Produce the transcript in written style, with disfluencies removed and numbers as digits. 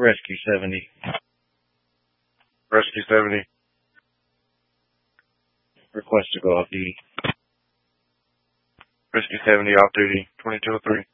Rescue 70. Rescue 70. Request to go off duty. Rescue 70 off duty, 2203.